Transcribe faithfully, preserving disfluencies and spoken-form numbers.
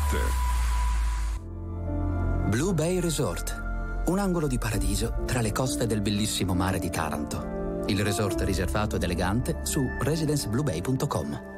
punto it. Blue Bay Resort, un angolo di paradiso tra le coste del bellissimo mare di Taranto. Il resort riservato ed elegante su residence blue bay punto com.